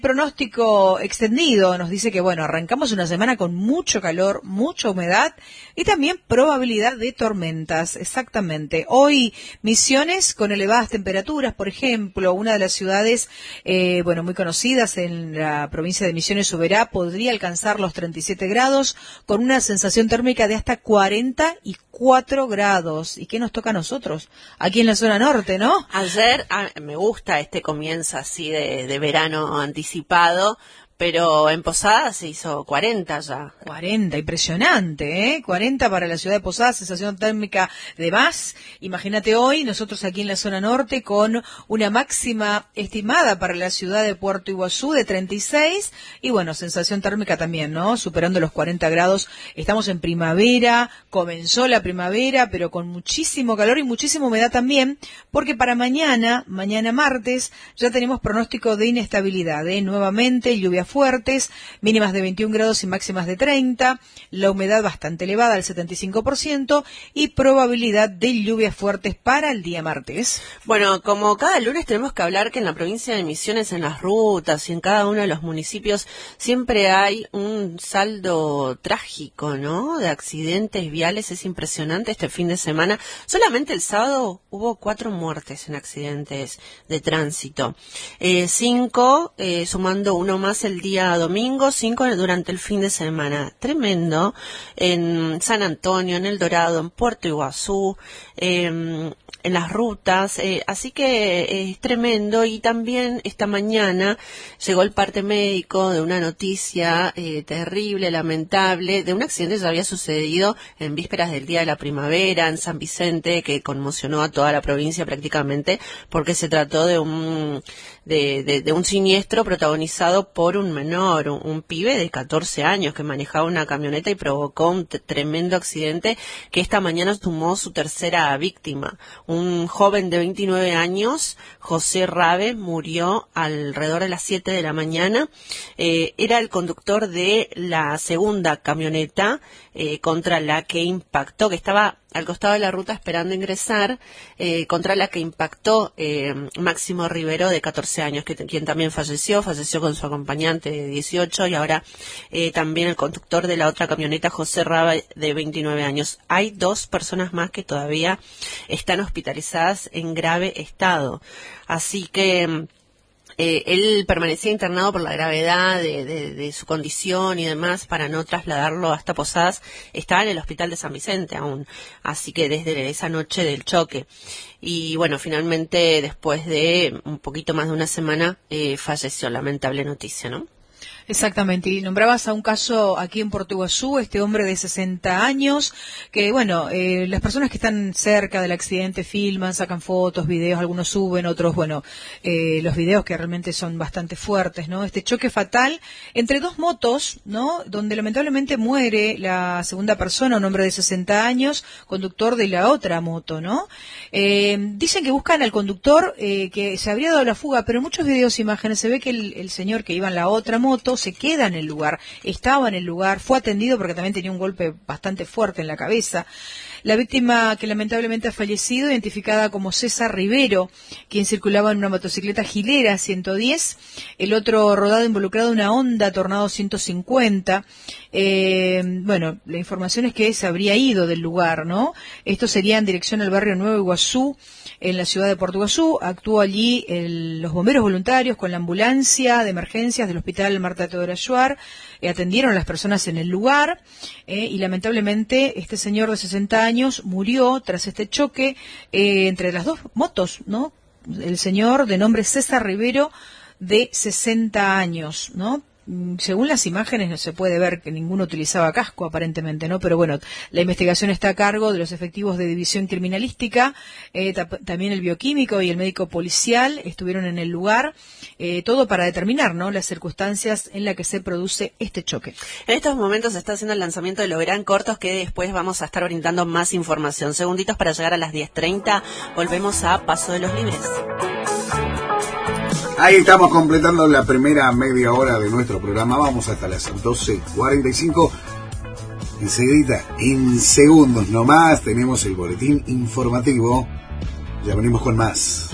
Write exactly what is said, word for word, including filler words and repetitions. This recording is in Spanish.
Pronóstico extendido nos dice que, bueno, arrancamos una semana con mucho calor, mucha humedad y también probabilidad de tormentas, exactamente. Hoy Misiones con elevadas temperaturas, por ejemplo, una de las ciudades, eh, bueno, muy conocidas en la provincia de Misiones, Uberá, podría alcanzar los treinta y siete grados con una sensación térmica de hasta cuarenta y cuatro grados. ¿Y qué nos toca a nosotros? Aquí en la zona norte, ¿no? Ayer, ah, me gusta este comienzo así de, de verano anticipado, pero en Posadas se hizo cuarenta ya. cuarenta, impresionante, ¿eh? cuarenta para la ciudad de Posadas, sensación térmica de más. Imagínate hoy, nosotros aquí en la zona norte, con una máxima estimada para la ciudad de Puerto Iguazú de treinta y seis, y bueno, sensación térmica también, ¿no? Superando los cuarenta grados. Estamos en primavera, comenzó la primavera, pero con muchísimo calor y muchísima humedad también, porque para mañana, mañana martes, ya tenemos pronóstico de inestabilidad, ¿eh? Nuevamente, lluvia fuertes, mínimas de veintiún grados y máximas de treinta, la humedad bastante elevada al setenta y cinco por ciento y probabilidad de lluvias fuertes para el día martes. Bueno, como cada lunes tenemos que hablar que en la provincia de Misiones, en las rutas y en cada uno de los municipios, siempre hay un saldo trágico, ¿no? De accidentes viales, es impresionante este fin de semana. Solamente el sábado hubo cuatro muertes en accidentes de tránsito. Eh, cinco, eh, sumando uno más el día domingo, cinco durante el fin de semana. Tremendo. En San Antonio, en El Dorado, en Puerto Iguazú, eh, en las rutas, eh, así que eh, es tremendo. Y también esta mañana llegó el parte médico de una noticia eh, terrible, lamentable, de un accidente que ya había sucedido en vísperas del Día de la Primavera en San Vicente, que conmocionó a toda la provincia prácticamente, porque se trató de un de, de, de un siniestro protagonizado por un menor, un, un pibe de catorce años que manejaba una camioneta y provocó un t- tremendo accidente que esta mañana sumó su tercera víctima. Un joven de veintinueve años, José Rabe, murió alrededor de las siete de la mañana. Eh, era el conductor de la segunda camioneta eh, contra la que impactó, que estaba al costado de la ruta esperando ingresar, eh, contra la que impactó eh, Máximo Rivero, de catorce años, que quien también falleció, falleció con su acompañante de dieciocho, y ahora eh, también el conductor de la otra camioneta, José Rabe, de veintinueve años. Hay dos personas más que todavía están hospitalizadas en grave estado. Así que Eh, él permanecía internado por la gravedad de, de, de su condición y demás para no trasladarlo hasta Posadas. Estaba en el hospital de San Vicente aún, así que desde esa noche del choque. Y bueno, finalmente después de un poquito más de una semana eh, falleció. Lamentable noticia, ¿no? Exactamente, y nombrabas a un caso aquí en Puerto Iguazú, este hombre de sesenta años, que bueno, eh, las personas que están cerca del accidente filman, sacan fotos, videos, algunos suben, otros, bueno, eh, los videos que realmente son bastante fuertes, ¿no? Este choque fatal entre dos motos, ¿no? Donde lamentablemente muere la segunda persona, un hombre de sesenta años, conductor de la otra moto, ¿no? Eh, dicen que buscan al conductor eh, que se habría dado la fuga, pero en muchos videos e imágenes se ve que el, el señor que iba en la otra moto se queda en el lugar, estaba en el lugar, fue atendido porque también tenía un golpe bastante fuerte en la cabeza. La víctima, que lamentablemente ha fallecido, identificada como César Rivero, quien circulaba en una motocicleta Gilera ciento diez, el otro rodado involucrado en una Honda Tornado ciento cincuenta. Eh, bueno, la información es que se habría ido del lugar, ¿no? Esto sería en dirección al barrio Nuevo Iguazú, en la ciudad de Puerto Iguazú. Actuó allí el, los bomberos voluntarios con la ambulancia de emergencias del Hospital Marta Teodora Schuar, eh, atendieron a las personas en el lugar, eh, y lamentablemente este señor de sesenta años murió tras este choque eh, entre las dos motos, ¿no? El señor de nombre César Rivero, de sesenta años, ¿no? Según las imágenes no se puede ver que ninguno utilizaba casco aparentemente, ¿no? Pero bueno, la investigación está a cargo de los efectivos de división criminalística, eh, también el bioquímico y el médico policial estuvieron en el lugar, eh, todo para determinar, ¿no?, las circunstancias en las que se produce este choque. En estos momentos se está haciendo el lanzamiento de Lográn Cortos, que después vamos a estar brindando más información. Segunditos para llegar a las diez treinta, volvemos a Paso de los Libres. Ahí estamos completando la primera media hora de nuestro programa. Vamos hasta las doce cuarenta y cinco. Enseguida, en segundos nomás, tenemos el boletín informativo. Ya venimos con más.